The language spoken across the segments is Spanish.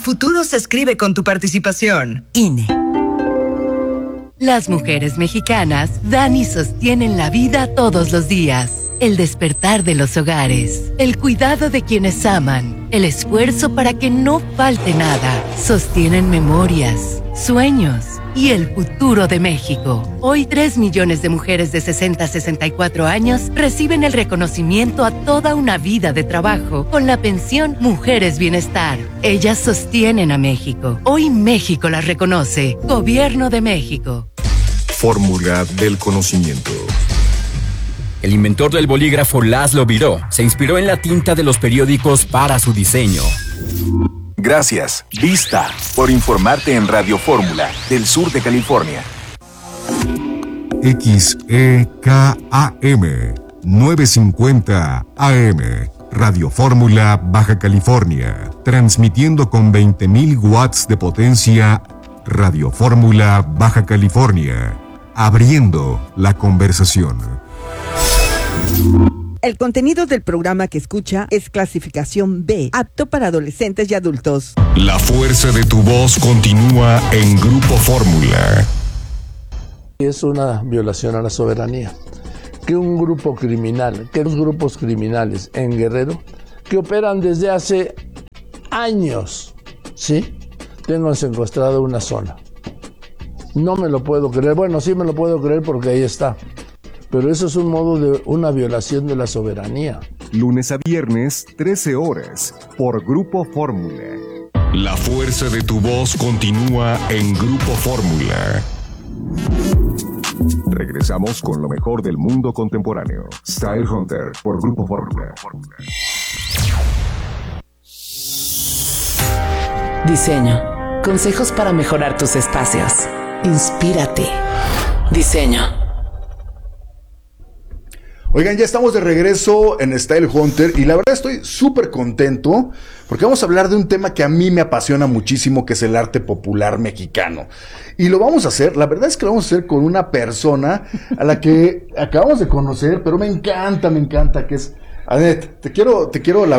futuro se escribe con tu participación. INE. Las mujeres mexicanas dan y sostienen la vida todos los días. El despertar de los hogares, el cuidado de quienes aman, el esfuerzo para que no falte nada. Sostienen memorias, sueños y el futuro de México. Hoy 3 millones de mujeres de 60 a 64 años reciben el reconocimiento a toda una vida de trabajo con la pensión Mujeres Bienestar. Ellas sostienen a México. Hoy México las reconoce. Gobierno de México. Fórmula del conocimiento. El inventor del bolígrafo Laszlo Biró se inspiró en la tinta de los periódicos para su diseño. Gracias, Vista, por informarte en Radio Fórmula del sur de California. XEKAM 950 AM Radio Fórmula Baja California, transmitiendo con 20.000 watts de potencia. Radio Fórmula Baja California, abriendo la conversación. El contenido del programa que escucha es clasificación B, apto para adolescentes y adultos. La fuerza de tu voz continúa en Grupo Fórmula. Es una violación a la soberanía. Que un grupo criminal, que dos grupos criminales en Guerrero, que operan desde hace años, ¿sí?, tengan secuestrado una zona. No me lo puedo creer. Bueno, sí me lo puedo creer porque ahí está. Pero eso es un modo de una violación de la soberanía. Lunes a viernes, 13 horas, por Grupo Fórmula. La fuerza de tu voz continúa en Grupo Fórmula. Regresamos con lo mejor del mundo contemporáneo. Style Hunter, por Grupo Fórmula. Diseño. Consejos para mejorar tus espacios. Inspírate. Diseño. Oigan, ya estamos de regreso en Style Hunter y la verdad estoy súper contento porque vamos a hablar de un tema que a mí me apasiona muchísimo, que es el arte popular mexicano. Y lo vamos a hacer, la verdad es que lo vamos a hacer con una persona a la que acabamos de conocer, pero me encanta, que es Annette. Te quiero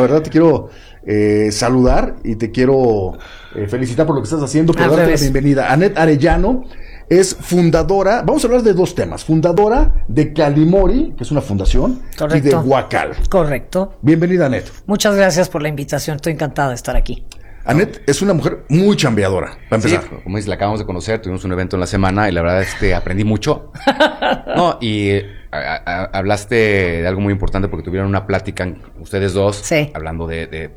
saludar y te quiero felicitar por lo que estás haciendo, por darte la bienvenida. Annette Arellano es fundadora, vamos a hablar de dos temas, fundadora de Calimori, que es una fundación, correcto, y de Huacal. Correcto. Bienvenida, Annette. Muchas gracias por la invitación, estoy encantada de estar aquí. Annette es una mujer muy chambeadora, para empezar. Sí, como dices, la acabamos de conocer, tuvimos un evento en la semana y la verdad es que aprendí mucho. No, y hablaste de algo muy importante porque tuvieron una plática ustedes dos, sí, hablando de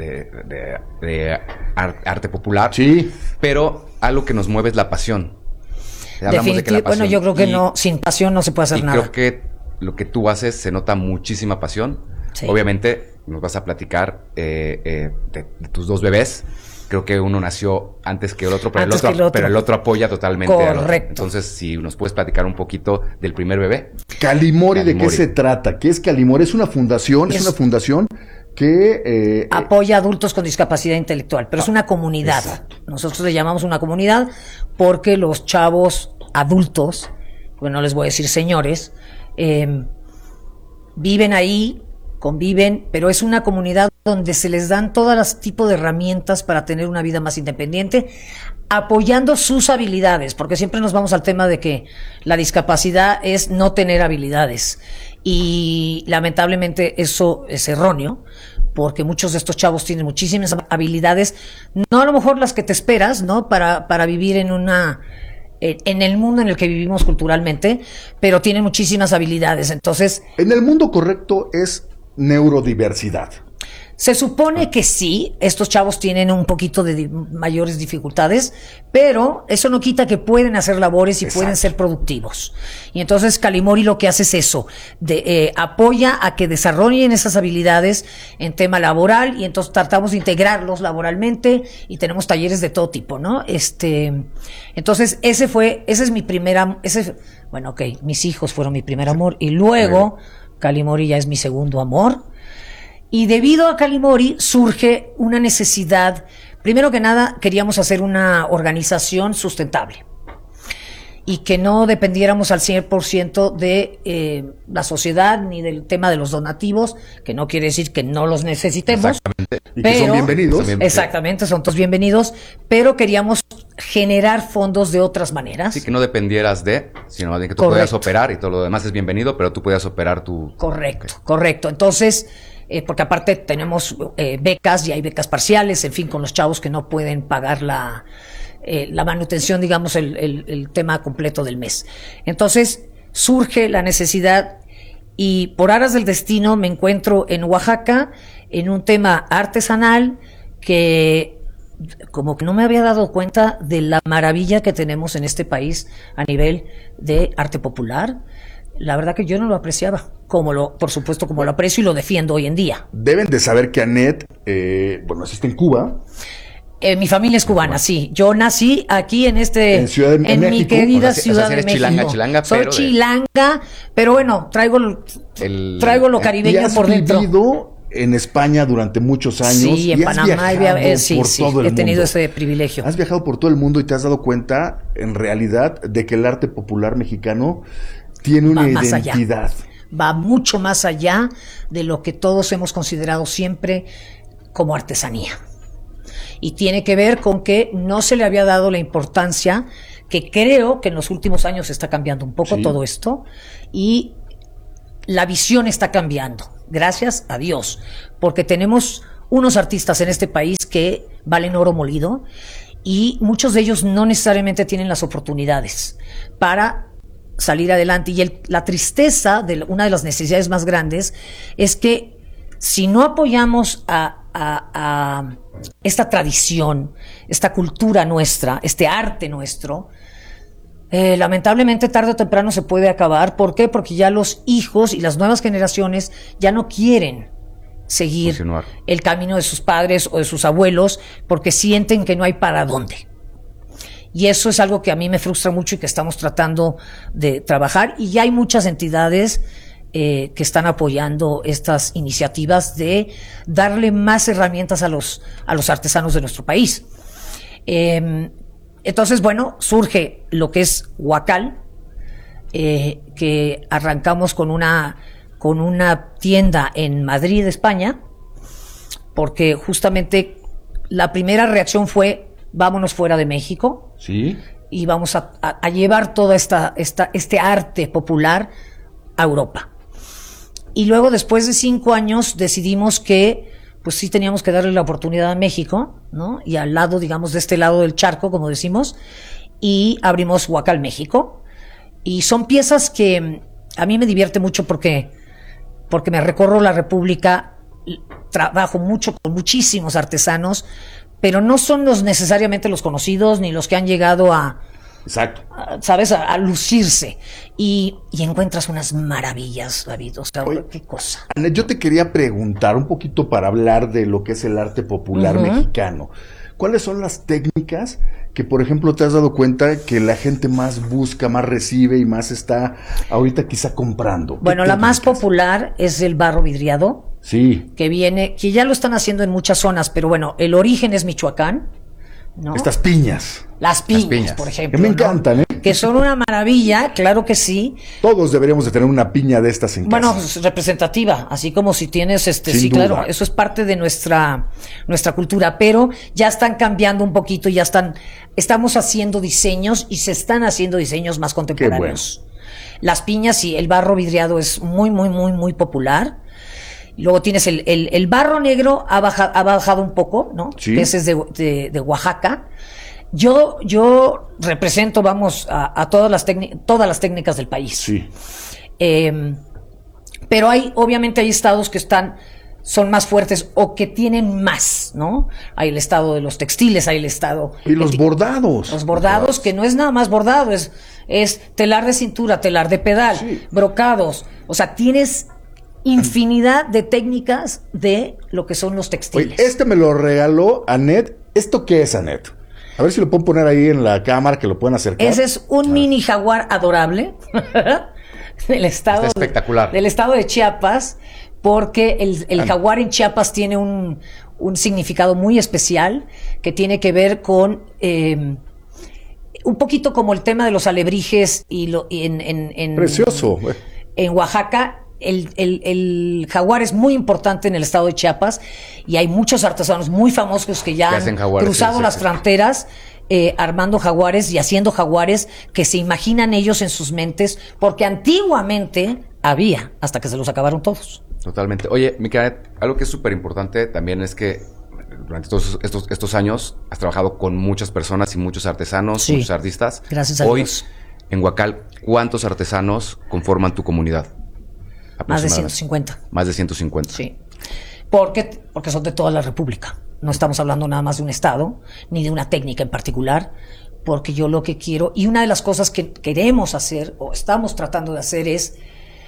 arte popular. Sí. Pero algo que nos mueve es la pasión. Definitivamente, bueno, yo creo que no, sin pasión no se puede hacer nada. Creo que lo que tú haces se nota muchísima pasión. Sí. Obviamente nos vas a platicar de tus dos bebés. Creo que uno nació antes que el otro, pero el otro apoya totalmente. Correcto. Entonces, si nos puedes platicar un poquito del primer bebé. Calimori, ¿de qué se trata? ¿Qué es Calimori? Es una fundación, que apoya a adultos con discapacidad intelectual, pero es una comunidad. Exacto. Nosotros le llamamos una comunidad porque los chavos adultos, pues no les voy a decir señores, viven ahí, conviven, pero es una comunidad donde se les dan todos los tipos de herramientas para tener una vida más independiente, apoyando sus habilidades, porque siempre nos vamos al tema de que la discapacidad es no tener habilidades, y lamentablemente eso es erróneo, porque muchos de estos chavos tienen muchísimas habilidades, no a lo mejor las que te esperas, ¿no?, para vivir en el mundo en el que vivimos culturalmente, pero tienen muchísimas habilidades. Entonces, en el mundo correcto es neurodiversidad. Se supone que sí, estos chavos tienen un poquito de mayores dificultades, pero eso no quita que pueden hacer labores y exacto, pueden ser productivos. Y entonces Calimori lo que hace es eso, apoya a que desarrollen esas habilidades en tema laboral, y entonces tratamos de integrarlos laboralmente y tenemos talleres de todo tipo, ¿no? Entonces mis hijos fueron mi primer amor, y luego Calimori ya es mi segundo amor. Y debido a Calimori surge una necesidad. Primero que nada, queríamos hacer una organización sustentable. y que no dependiéramos al 100% de la sociedad ni del tema de los donativos, que no quiere decir que no los necesitemos. Exactamente. Y que son bienvenidos. Exactamente, son todos bienvenidos, pero queríamos generar fondos de otras maneras. Sí, que no dependieras sino de que tú puedas operar y todo lo demás es bienvenido, pero tú puedas operar tu... Correcto. Entonces, porque aparte tenemos becas y hay becas parciales, en fin, con los chavos que no pueden pagar la manutención, digamos, el tema completo del mes. Entonces, surge la necesidad y por aras del destino me encuentro en Oaxaca en un tema artesanal que como que no me había dado cuenta de la maravilla que tenemos en este país a nivel de arte popular. La verdad que yo no lo apreciaba, por supuesto, como lo aprecio y lo defiendo hoy en día. Deben de saber que Annette, naciste en Cuba. Mi familia es cubana, sí. Yo nací aquí en mi querida Ciudad de México. Chilanga, soy chilanga, pero bueno, traigo lo caribeño por dentro. ¿Has vivido en España durante muchos años? Sí, en Panamá he tenido ese privilegio. Has viajado por todo el mundo y te has dado cuenta, en realidad, de que el arte popular mexicano tiene una identidad. Va mucho más allá de lo que todos hemos considerado siempre como artesanía. Y tiene que ver con que no se le había dado la importancia, que creo que en los últimos años está cambiando un poco todo esto, y la visión está cambiando, gracias a Dios, porque tenemos unos artistas en este país que valen oro molido, y muchos de ellos no necesariamente tienen las oportunidades para salir adelante. Y la tristeza de una de las necesidades más grandes es que si no apoyamos a esta tradición, esta cultura nuestra, este arte nuestro, lamentablemente tarde o temprano se puede acabar. ¿Por qué? Porque ya los hijos y las nuevas generaciones ya no quieren seguir el camino de sus padres o de sus abuelos porque sienten que no hay para dónde. Y eso es algo que a mí me frustra mucho y que estamos tratando de trabajar. Y ya hay muchas entidades que están apoyando estas iniciativas de darle más herramientas a los artesanos de nuestro país. Entonces, bueno, surge lo que es Huacal, que arrancamos con una tienda en Madrid, España, porque justamente la primera reacción fue: vámonos fuera de México. Sí. Y vamos a llevar todo este arte popular a Europa. Y luego, después de 5 años, decidimos que pues sí teníamos que darle la oportunidad a México, ¿no? Y al lado, digamos, de este lado del charco, como decimos, y abrimos Huacal México. Y son piezas que a mí me divierte mucho porque me recorro la República, trabajo mucho con muchísimos artesanos, pero no son necesariamente los conocidos ni los que han llegado Exacto. ¿Sabes? A lucirse. Y encuentras unas maravillas, David. O sea, qué cosa. Annette, yo te quería preguntar un poquito para hablar de lo que es el arte popular mexicano. ¿Cuáles son las técnicas que, por ejemplo, te has dado cuenta que la gente más busca, más recibe y más está ahorita quizá comprando? Bueno, la más popular es el barro vidriado. Sí. Que ya lo están haciendo en muchas zonas, pero bueno, el origen es Michoacán, ¿no? Estas piñas. Las piñas, por ejemplo. Que me encantan, ¿no? Que son una maravilla, claro que sí. Todos deberíamos de tener una piña de estas en casa. Bueno, representativa, así como si tienes, sí, duda. Claro, eso es parte de nuestra cultura, pero ya están cambiando un poquito, estamos haciendo diseños y se están haciendo diseños más contemporáneos. Qué bueno. Las piñas y el barro vidriado es muy, muy, muy, muy popular. Luego tienes el barro negro, ha bajado un poco, ¿no? Sí. Ese es de Oaxaca. Yo represento, a todas las técnicas del país. Sí. Pero obviamente hay estados que son más fuertes o que tienen más, ¿no? Hay el estado de los textiles, hay el estado... Y los bordados. Los bordados, que no es nada más bordado, es telar de cintura, telar de pedal, brocados. O sea, tienes infinidad de técnicas de lo que son los textiles. Oye, me lo regaló Annette. ¿Esto qué es, Annette? A ver si lo pueden poner ahí en la cámara, que lo pueden acercar. Ese es un mini jaguar adorable del estado. Está espectacular. Del estado de Chiapas, porque el jaguar en Chiapas tiene un significado muy especial que tiene que ver con un poquito como el tema de los alebrijes Precioso. En Oaxaca. El jaguar es muy importante en el estado de Chiapas y hay muchos artesanos muy famosos que ya han cruzado las fronteras armando jaguares y haciendo jaguares que se imaginan ellos en sus mentes, porque antiguamente había, hasta que se los acabaron todos. Totalmente. Oye, Micaela, algo que es súper importante también es que durante todos estos años has trabajado con muchas personas y muchos artesanos, muchos artistas. Gracias a Dios. Hoy, en Huacal, ¿cuántos artesanos conforman tu comunidad? Más de 150. Más de 150. Sí. Porque son de toda la República. No estamos hablando nada más de un estado, ni de una técnica en particular, porque yo lo que quiero, y una de las cosas que queremos hacer, o estamos tratando de hacer, es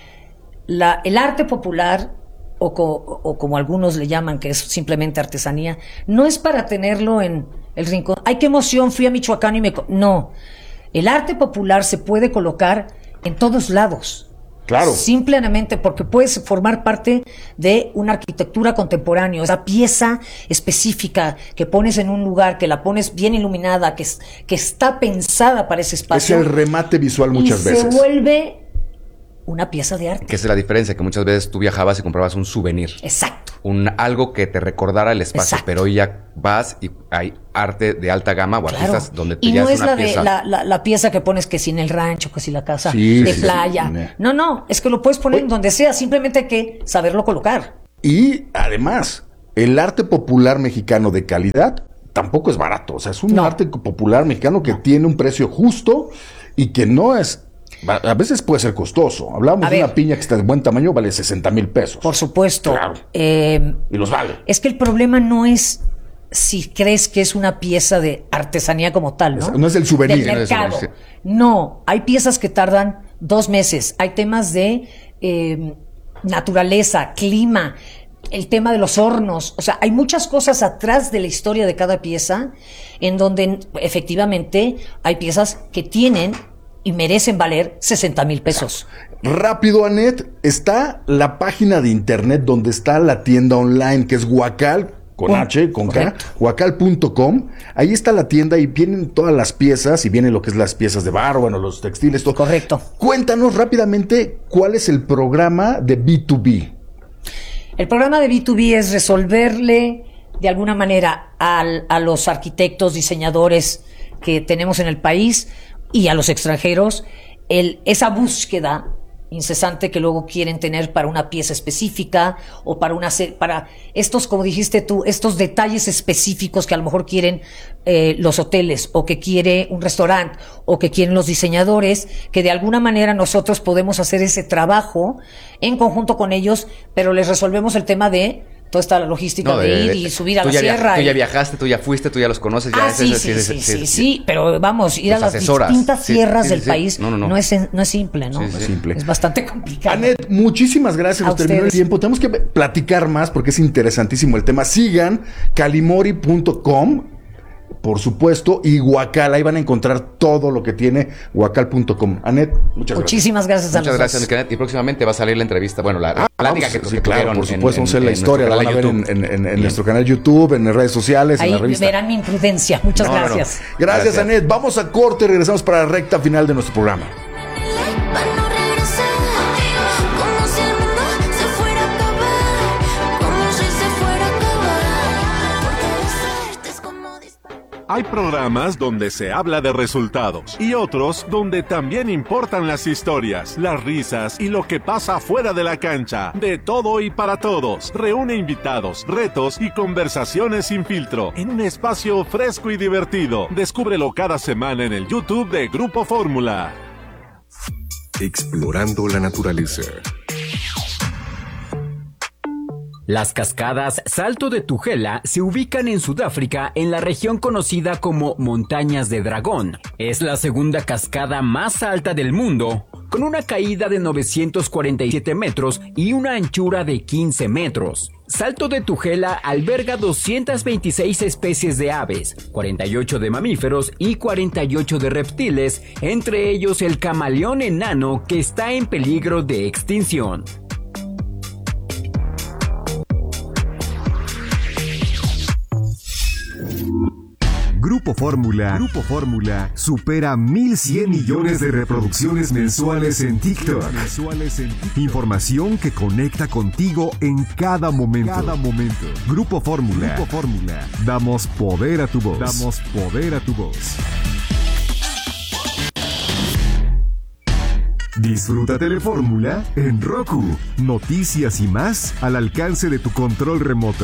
el arte popular, o como algunos le llaman, que es simplemente artesanía, no es para tenerlo en el rincón. ¡Ay, qué emoción! Fui a Michoacán y no. El arte popular se puede colocar en todos lados. Claro. Simplemente porque puedes formar parte de una arquitectura contemporánea, esa pieza específica que pones en un lugar, que la pones bien iluminada, que está pensada para ese espacio. Es el remate visual muchas veces. Se vuelve una pieza de arte. Que es la diferencia, que muchas veces tú viajabas y comprabas un souvenir. Exacto. Algo que te recordara el espacio. Exacto. Pero hoy ya vas y hay arte de alta gama o artistas donde te ya es una pieza. La pieza que pones que si en el rancho, que si la casa de playa. Sí. No, es que lo puedes poner en donde sea, simplemente hay que saberlo colocar. Y además, el arte popular mexicano de calidad tampoco es barato. O sea, es un arte popular mexicano que tiene un precio justo y que no es... A veces puede ser costoso. Hablamos de una piña que está de buen tamaño, vale 60,000 pesos. Por supuesto. Claro. Y los vale. Es que el problema no es si crees que es una pieza de artesanía como tal, ¿no? No es el souvenir. Del mercado. No, hay piezas que tardan 2 meses. Hay temas de naturaleza, clima, el tema de los hornos. O sea, hay muchas cosas atrás de la historia de cada pieza en donde efectivamente hay piezas que tienen y merecen valer 60,000 pesos. Rápido, Anet, está la página de internet donde está la tienda online, que es Huacal, con H, con K, huacal.com. Ahí está la tienda y vienen todas las piezas, y vienen lo que es las piezas de barro, bueno, los textiles, todo. Correcto. Cuéntanos rápidamente cuál es el programa de B2B. El programa de B2B es resolverle de alguna manera a los arquitectos, diseñadores que tenemos en el país y a los extranjeros, esa búsqueda incesante que luego quieren tener para una pieza específica o para estos, como dijiste tú, estos detalles específicos que a lo mejor quieren los hoteles, o que quiere un restaurante, o que quieren los diseñadores, que de alguna manera nosotros podemos hacer ese trabajo en conjunto con ellos, pero les resolvemos el tema de toda esta logística de ir y subir a la sierra. Tú ya viajaste, tú ya fuiste, tú ya los conoces. Sí, pero vamos, ir a las distintas sierras del país no es simple, ¿no? Es bastante complicado. Anet, muchísimas gracias, nos terminó el tiempo. Tenemos que platicar más porque es interesantísimo el tema. Sigan calimori.com, por supuesto, y Huacal, ahí van a encontrar todo lo que tiene Huacal.com. Anet, muchísimas gracias a los dos. Muchas gracias, Anet. Y próximamente va a salir la entrevista, bueno, la plática que claro, por supuesto, vamos a hacer la historia, la van a ver en nuestro canal YouTube, en las redes sociales, ahí en la revista. Verán mi imprudencia. Muchas gracias. Gracias, Anet. Vamos a corte, regresamos para la recta final de nuestro programa. Hay programas donde se habla de resultados y otros donde también importan las historias, las risas y lo que pasa fuera de la cancha. De todo y para todos. Reúne invitados, retos y conversaciones sin filtro en un espacio fresco y divertido. Descúbrelo cada semana en el YouTube de Grupo Fórmula. Explorando la naturaleza. Las cascadas Salto de Tugela se ubican en Sudáfrica, en la región conocida como Montañas de Dragón. Es la segunda cascada más alta del mundo, con una caída de 947 metros y una anchura de 15 metros. Salto de Tugela alberga 226 especies de aves, 48 de mamíferos y 48 de reptiles, entre ellos el camaleón enano, que está en peligro de extinción. Grupo Fórmula supera 1,100 millones de reproducciones mensuales en TikTok. Información que conecta contigo en cada momento. Grupo Fórmula. Damos poder a tu voz. Disfruta Telefórmula en Roku. Noticias y más al alcance de tu control remoto.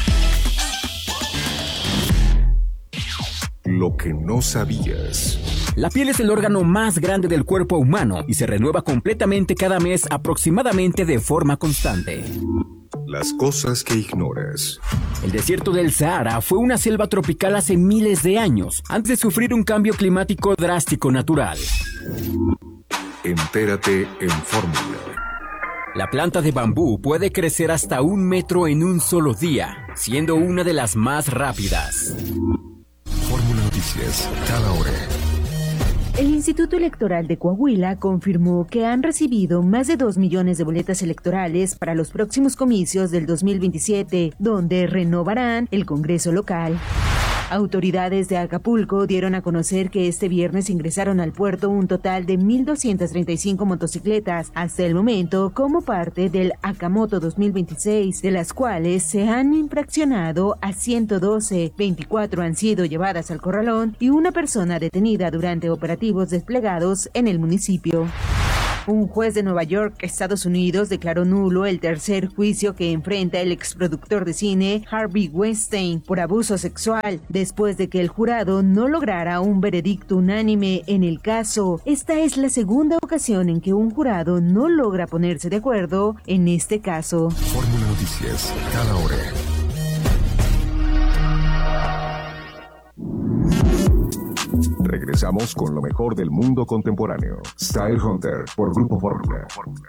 Lo que no sabías. La piel es el órgano más grande del cuerpo humano y se renueva completamente cada mes aproximadamente de forma constante. Las cosas que ignoras. El desierto del Sahara fue una selva tropical hace miles de años, antes de sufrir un cambio climático drástico natural. Entérate en Fórmula. La planta de bambú puede crecer hasta 1 metro en un solo día, siendo una de las más rápidas. Fórmula Noticias, cada hora. El Instituto Electoral de Coahuila confirmó que han recibido más de 2 millones de boletas electorales para los próximos comicios del 2027, donde renovarán el Congreso local. Autoridades de Acapulco dieron a conocer que este viernes ingresaron al puerto un total de 1,235 motocicletas hasta el momento como parte del Acamoto 2026, de las cuales se han infraccionado a 112, 24 han sido llevadas al corralón y una persona detenida durante operativos desplegados en el municipio. Un juez de Nueva York, Estados Unidos, declaró nulo el tercer juicio que enfrenta el exproductor de cine Harvey Weinstein por abuso sexual, después de que el jurado no lograra un veredicto unánime en el caso. Esta es la segunda ocasión en que un jurado no logra ponerse de acuerdo en este caso. Fórmula Noticias, cada hora. Regresamos con lo mejor del mundo contemporáneo. Style Hunter por Grupo Fórmula.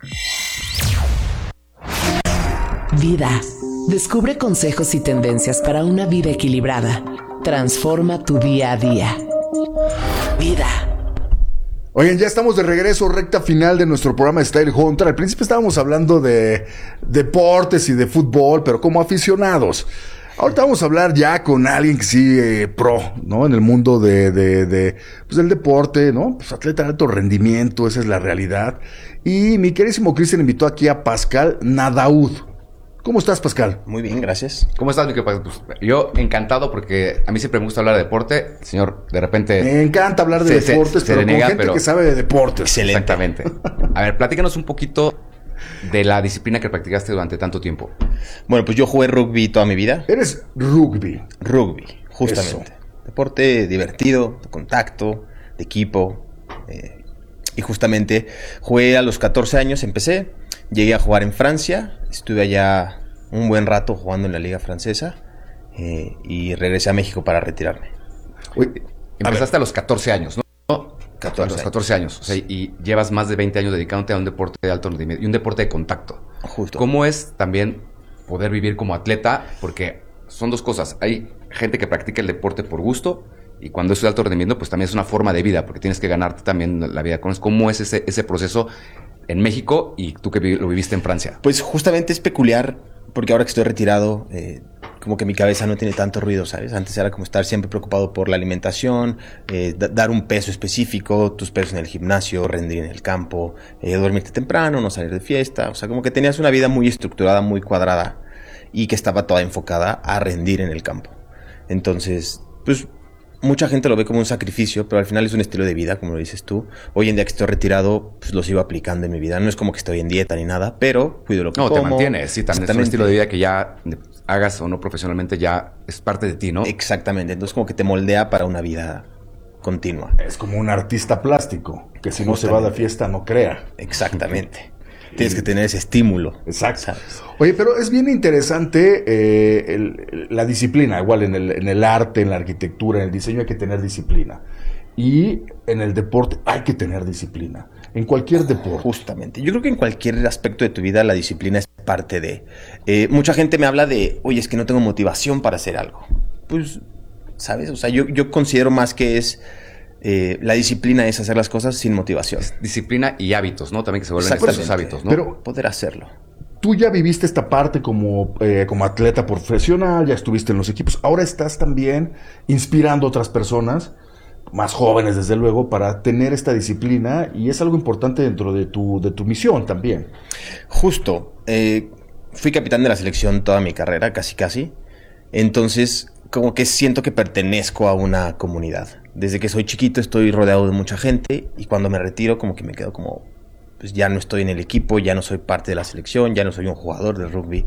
Vida. Descubre consejos y tendencias para una vida equilibrada. Transforma tu día a día. Vida. Oigan, ya estamos de regreso, recta final de nuestro programa Style Hunter. Al principio estábamos hablando de deportes y de fútbol, pero como aficionados. Ahorita vamos a hablar ya con alguien que sí, pro, ¿no? En el mundo pues del deporte, ¿no? Pues atleta de alto rendimiento, esa es la realidad. Y mi queridísimo Cristian invitó aquí a Pascal Nadaud. ¿Cómo estás, Pascal? Muy bien, gracias. ¿Cómo estás, mi querido? Pues, yo encantado porque a mí siempre me gusta hablar de deporte. Señor, de repente... Me encanta hablar de deportes, pero con gente que sabe de deportes. Excelente. Exactamente. A ver, platícanos un poquito de la disciplina que practicaste durante tanto tiempo. Bueno, pues yo jugué rugby toda mi vida. ¿Eres rugby? Rugby, justamente. Eso. Deporte divertido, de contacto, de equipo. Y justamente jugué a los 14 años, empecé. Llegué a jugar en Francia. Estuve allá un buen rato jugando en la liga francesa. Y regresé a México para retirarme. Uy, empezaste a los 14 años, ¿no? A los 14 años. O sea, y llevas más de 20 años dedicándote a un deporte de alto rendimiento y un deporte de contacto. Justo. ¿Cómo es también poder vivir como atleta? Porque son dos cosas. Hay gente que practica el deporte por gusto y cuando es de alto rendimiento, pues también es una forma de vida porque tienes que ganarte también la vida. ¿Cómo es ese proceso en México y tú que lo viviste en Francia? Pues justamente es peculiar porque ahora que estoy retirado... como que mi cabeza no tiene tanto ruido, ¿sabes? Antes era como estar siempre preocupado por la alimentación, dar un peso específico, tus pesos en el gimnasio, rendir en el campo, dormirte temprano, no salir de fiesta. O sea, como que tenías una vida muy estructurada, muy cuadrada y que estaba toda enfocada a rendir en el campo. Entonces, pues... mucha gente lo ve como un sacrificio, pero al final es un estilo de vida, como lo dices tú. Hoy en día que estoy retirado, pues lo sigo aplicando en mi vida. No es como que estoy en dieta ni nada, pero cuido lo que como. No, te mantienes, sí, también es un estilo de vida que ya hagas o no profesionalmente ya es parte de ti, ¿no? Exactamente, entonces como que te moldea para una vida continua. Es como un artista plástico, que si no se va de fiesta no crea. Exactamente. Tienes que tener ese estímulo. Exacto. ¿Sabes? Oye, pero es bien interesante la disciplina. Igual en el arte, en la arquitectura, en el diseño hay que tener disciplina. Y en el deporte hay que tener disciplina. En cualquier deporte. Justamente. Yo creo que en cualquier aspecto de tu vida la disciplina es parte de... mucha gente me habla de, oye, es que no tengo motivación para hacer algo. Pues, ¿sabes? O sea, yo considero más que es... la disciplina es hacer las cosas sin motivación. Disciplina y hábitos, ¿no? También que se vuelven esos hábitos, ¿no? Pero poder hacerlo. tú ya viviste esta parte como atleta profesional, ya estuviste en los equipos, ahora estás también inspirando a otras personas, más jóvenes desde luego, para tener esta disciplina, y es algo importante dentro de tu misión también. Justo, fui capitán de la selección toda mi carrera, casi, entonces como que siento que pertenezco a una comunidad. Desde que soy chiquito estoy rodeado de mucha gente, y cuando me retiro como que me quedo como... pues ya no estoy en el equipo, ya no soy parte de la selección, ya no soy un jugador de rugby.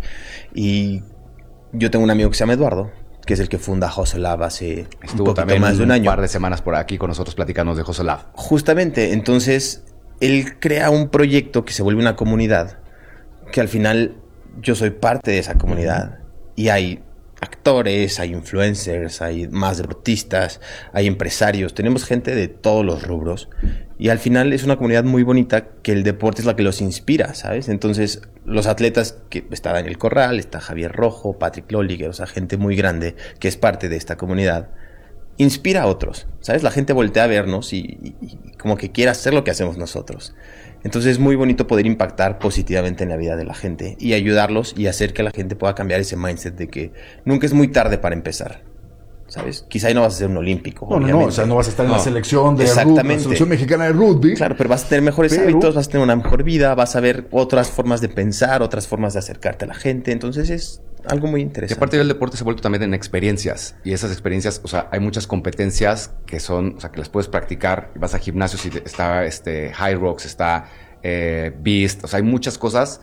Y yo tengo un amigo que se llama Eduardo, que es el que funda Josolab hace Estuvo también más de un año. Un par de semanas por aquí con nosotros platicando de Josolab. Justamente, entonces él crea un proyecto que se vuelve una comunidad, que al final yo soy parte de esa comunidad. Y hay actores, hay influencers, hay más deportistas, hay empresarios, tenemos gente de todos los rubros. Y al final es una comunidad muy bonita, que el deporte es la que los inspira, ¿sabes? Entonces, los atletas, que está Daniel Corral, está Javier Rojo, Patrick Lolliger, o sea, gente muy grande que es parte de esta comunidad, inspira a otros, ¿sabes? La gente voltea a vernos y como que quiere hacer lo que hacemos nosotros. Entonces es muy bonito poder impactar positivamente en la vida de la gente y ayudarlos y hacer que la gente pueda cambiar ese mindset de que nunca es muy tarde para empezar. ¿Sabes? Quizá ahí no vas a ser un olímpico. No, o sea, no vas a estar en la selección de rugby, la selección mexicana de rugby. Claro, pero vas a tener mejores hábitos, vas a tener una mejor vida, vas a ver otras formas de pensar, otras formas de acercarte a la gente. Entonces es algo muy interesante. Y aparte del deporte se ha vuelto también en experiencias. Y esas experiencias, o sea, hay muchas competencias que son, o sea, que las puedes practicar. Vas a gimnasios y está High Rocks, está Beast, o sea, hay muchas cosas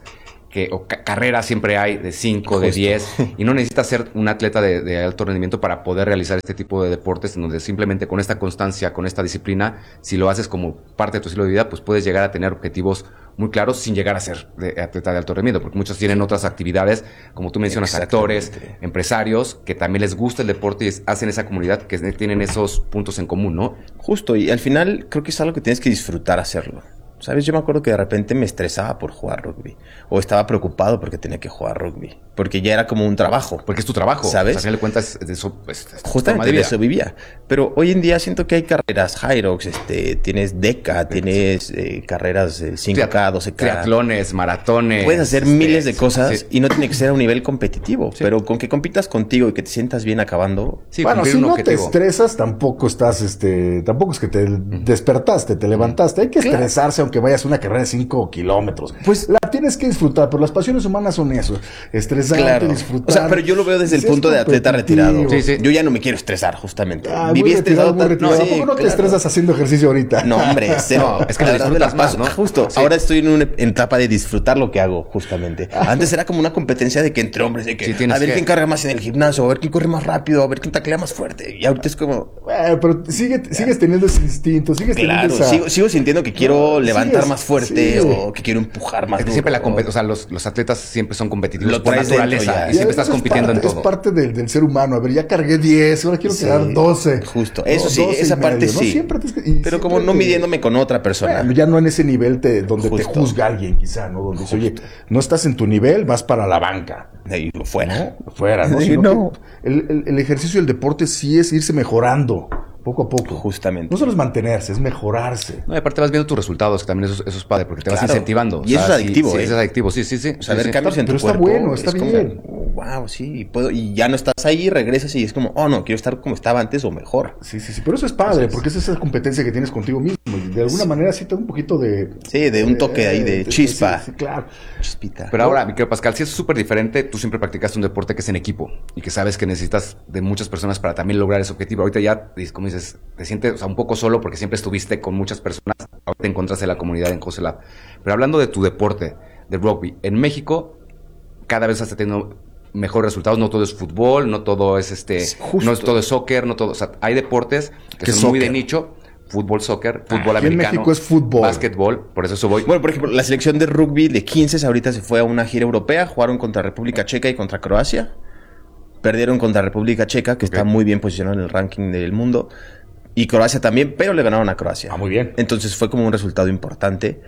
o carreras siempre hay de 5, de 10, y no necesitas ser un atleta de alto rendimiento para poder realizar este tipo de deportes, en donde simplemente con esta constancia, con esta disciplina, si lo haces como parte de tu estilo de vida, pues puedes llegar a tener objetivos muy claros sin llegar a ser atleta de alto rendimiento, porque muchos tienen otras actividades, como tú mencionas, actores, empresarios, que también les gusta el deporte y hacen esa comunidad, que tienen esos puntos en común, ¿no? Justo, y al final creo que es algo que tienes que disfrutar hacerlo. ¿Sabes? Yo me acuerdo que de repente me estresaba por jugar rugby. O estaba preocupado porque tenía que jugar rugby. Porque ya era como un trabajo. Porque es tu trabajo. ¿Sabes? O sea, al final de cuentas, de eso, pues, justamente de eso vivía. Pero hoy en día siento que hay carreras Hyrox, tienes DECA, tienes carreras 5K, 12K. Triatlones, maratones. Puedes hacer miles de cosas y no tiene que ser a un nivel competitivo. Sí. Pero con que compitas contigo y que te sientas bien acabando. Sí, bueno, si no te estresas, tampoco estás, tampoco es que te despertaste, te levantaste. Hay que estresarse aunque vayas a una carrera de 5 kilómetros. Pues la tienes que disfrutar, pero las pasiones humanas son eso. Estresarte, disfrutar. O sea, pero yo lo veo desde el punto de atleta retirado. Sí. Yo ya no me quiero estresar, justamente. Viví estresado. ¿Cómo no te estresas haciendo ejercicio ahorita? No, hombre, cero. Es que la disfrutas más, ¿no? Justo. Sí. Ahora estoy en una etapa de disfrutar lo que hago, justamente. Antes era como una competencia de que entre hombres, de que a ver quién carga más en el gimnasio, a ver quién corre más rápido, a ver quién taclea más fuerte. Y ahorita es como... pero sigues teniendo ese instinto, teniendo sigo sintiendo que quiero levantar más fuerte o que quiero empujar más duro. Siempre o sea, los atletas siempre son competitivos por naturaleza. Y siempre estás compitiendo en todo. Es parte del ser humano. A ver, ya cargué 10, ahora quiero quedar 12. Justo. Eso sí, esa parte sí. Pero como no midiéndome con otra persona. Bueno, ya no en ese nivel donde te juzga alguien, quizá, ¿no? Donde dice, oye, no estás en tu nivel, vas para la banca. Y fuera. Fuera, ¿no? Sí, no. El ejercicio y el deporte sí es irse mejorando. Poco a poco. Justamente. No solo es mantenerse, es mejorarse. No, y aparte vas viendo tus resultados, que también eso es padre, porque te vas incentivando. Y eso es adictivo, Sí, es adictivo, sí. O sea, ver cambios en tu cuerpo. Pero está bueno, está bien. Wow, sí. Y ya no estás ahí, regresas y es como, no, quiero estar como estaba antes o mejor. Sí. Pero eso es padre, porque es esa competencia que tienes contigo mismo. Y de alguna manera sí te da un poquito de... Sí, de un toque ahí de chispa. Sí, claro. Chispita. Pero ahora, mi querido Pascal, si es súper diferente, tú siempre practicaste un deporte que es en equipo y que sabes que necesitas de muchas personas para también lograr ese objetivo. Ahorita ya, como dices, te sientes un poco solo porque siempre estuviste con muchas personas. Ahorita encontraste la comunidad en Josolab. Pero hablando de tu deporte, de rugby, en México cada vez estás teniendo mejores resultados. No todo es fútbol, no todo es no todo es soccer, no todo. O sea, hay deportes que son muy de nicho. Fútbol, soccer, fútbol americano. En México es fútbol. Básquetbol, por eso voy. Bueno, por ejemplo, la selección de rugby de 15 ahorita se fue a una gira europea. Jugaron contra República Checa y contra Croacia. Perdieron contra República Checa, que está muy bien posicionado en el ranking del mundo. Y Croacia también, pero le ganaron a Croacia. Muy bien. Entonces fue como un resultado importante.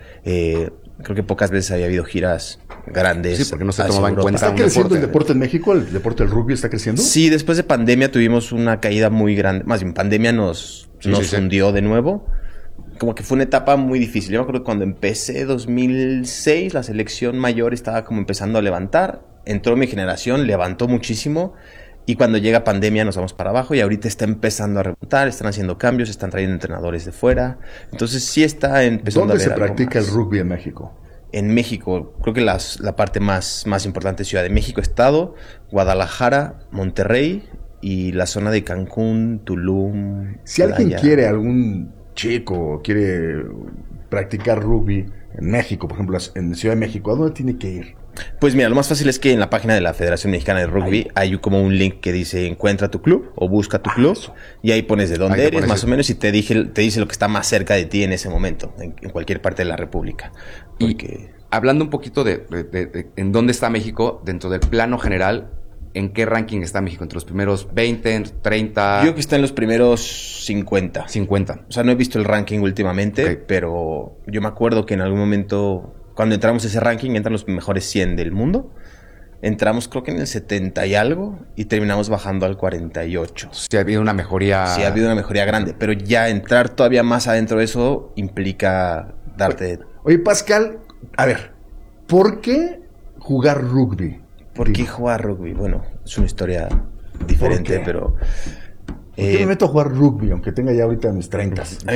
Creo que pocas veces había habido giras grandes. Sí, porque no se tomaba en cuenta. ¿Está creciendo el deporte en México? ¿El deporte del rugby está creciendo? Sí, después de pandemia tuvimos una caída muy grande. Más bien, pandemia nos hundió de nuevo. como que fue una etapa muy difícil. Yo me acuerdo que cuando empecé 2006, la selección mayor estaba como empezando a levantar. Entró mi generación, levantó muchísimo. Y cuando llega pandemia nos vamos para abajo y ahorita está empezando a remontar, están haciendo cambios, están trayendo entrenadores de fuera. Entonces sí está empezando a ver. ¿Dónde se practica el rugby en México? En México, creo que la parte más importante es Ciudad de México, Estado, Guadalajara, Monterrey y la zona de Cancún, Tulum. Si alguien quiere, algún chico quiere practicar rugby en México, por ejemplo, en Ciudad de México, ¿a dónde tiene que ir? Pues mira, lo más fácil es que en la página de la Federación Mexicana de Rugby hay como un link que dice encuentra tu club o busca tu club y ahí pones de dónde eres más o menos y te dice lo que está más cerca de ti en ese momento, en cualquier parte de la República. Porque... Y hablando un poquito de en dónde está México, dentro del plano general, ¿en qué ranking está México? ¿Entre los primeros 20, 30? Yo creo que está en los primeros 50. 50. O sea, no he visto el ranking últimamente, pero yo me acuerdo que en algún momento... Cuando entramos a ese ranking, entran los mejores 100 del mundo. Entramos creo que en el 70 y algo y terminamos bajando al 48. Sí, ha habido una mejoría. Sí, ha habido una mejoría grande, pero ya entrar todavía más adentro de eso implica darte... Oye, Pascal, a ver, ¿por qué jugar rugby? ¿Por qué jugar rugby? Bueno, es una historia diferente, pero... ¿Por qué me meto a jugar rugby, aunque tenga ya ahorita mis 30? A mí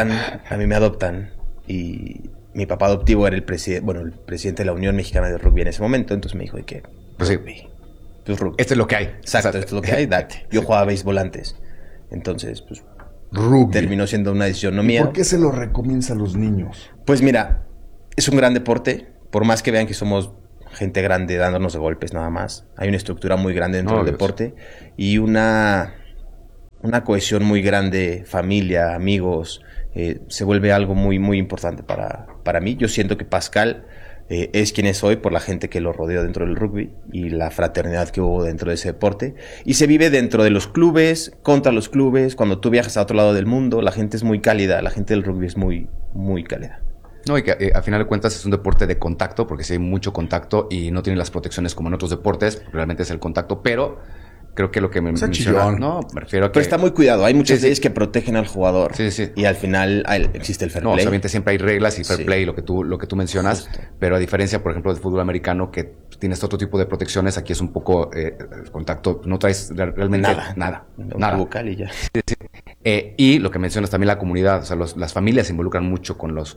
me adoptan y... Mi papá adoptivo era el presidente de la Unión Mexicana de Rugby en ese momento, entonces me dijo de que rugby. Pues rugby. Esto es lo que hay. Exacto, esto es lo que hay, date. Yo jugaba béisbol antes. Entonces, pues rugby terminó siendo una decisión no mía. ¿Por qué se lo recomienza a los niños? Pues mira, es un gran deporte, por más que vean que somos gente grande dándonos de golpes nada más. Hay una estructura muy grande dentro del deporte y una cohesión muy grande, familia, amigos. Se vuelve algo muy, muy importante para mí. Yo siento que Pascal es quien es hoy por la gente que lo rodeó dentro del rugby y la fraternidad que hubo dentro de ese deporte. Y se vive dentro de los clubes, contra los clubes. Cuando tú viajas a otro lado del mundo, la gente es muy cálida. La gente del rugby es muy, muy cálida. No, y que a final de cuentas es un deporte de contacto, porque sí hay mucho contacto y no tiene las protecciones como en otros deportes. Realmente es el contacto, pero... Creo que lo que me menciona... No, me refiero a que... Pero está muy cuidado. Hay muchas leyes que protegen al jugador. Sí, sí. Y al final existe el fair play. No, obviamente siempre hay reglas y fair play, lo que tú mencionas. Justo. Pero a diferencia, por ejemplo, del fútbol americano, que tienes otro tipo de protecciones, aquí es un poco el contacto. No traes realmente nada. Vocal y ya. Sí, sí. Y lo que mencionas también la comunidad, o sea, las familias se involucran mucho con los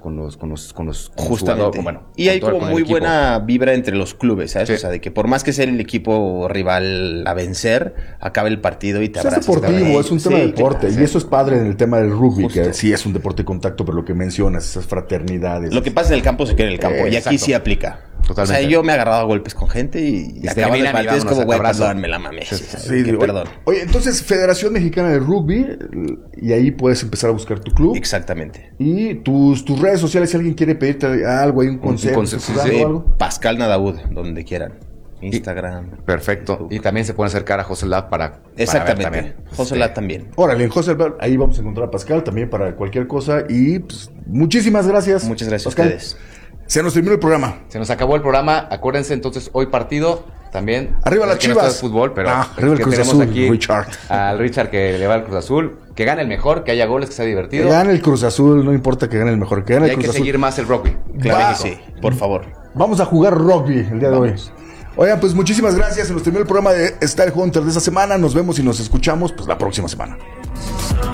justamente. Y hay como muy buena vibra entre los clubes, ¿sabes? Sí. O sea, de que por más que sea el equipo rival a vencer, acaba el partido y te abrazas. Es deportivo, es un tema de deporte. Y eso es padre en el tema del rugby, que sí es un deporte de contacto, pero lo que mencionas, esas fraternidades. Lo que pasa en el campo se queda en el campo. Y aquí sí aplica. Totalmente. O sea, yo me he agarrado a golpes con gente y acabando el partido es como, güey, perdón, me la mamé. Sí, perdón. Oye, entonces, Federación Mexicana de Rugby, y ahí puedes empezar a buscar tu club. Exactamente. Y tus redes sociales, si alguien quiere pedirte algo, hay un consejo. O algo. Pascal Nadaud, donde quieran. Instagram. Perfecto. YouTube. Y también se pueden acercar a José Lab para exactamente. José Lab también. Órale, en José Lab ahí vamos a encontrar a Pascal también para cualquier cosa. Y pues, muchísimas gracias. Muchas gracias Pascal. a ustedes. Se nos terminó el programa. Se nos acabó el programa. Acuérdense entonces, hoy partido también. Arriba las Chivas. No es fútbol, pero arriba el Cruz Azul, aquí Richard. Al Richard que le va al Cruz Azul. Que gane el mejor, que haya goles, que sea divertido. Que gane el Cruz Azul, no importa que gane el mejor. Que gane el Cruz Azul. Hay que seguir más el rugby. Claro que sí, por favor. Vamos a jugar rugby el día de hoy. Oigan, pues muchísimas gracias. Se nos terminó el programa de Style Hunter de esta semana. Nos vemos y nos escuchamos pues la próxima semana.